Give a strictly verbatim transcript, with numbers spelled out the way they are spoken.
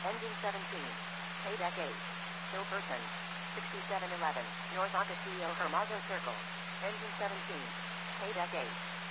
Engine seventeen. Paydeck eight. Hilperton. sixty-seven eleven. North Ocotillo Hermoso Circle. Engine seventeen. Paydeck eight.